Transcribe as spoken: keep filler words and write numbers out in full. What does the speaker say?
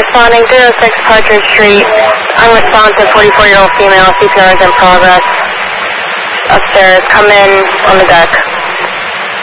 responding, zero six Partridge Street. Unresponsive, forty-four-year-old female, C P R is in progress. Upstairs, come in on the deck.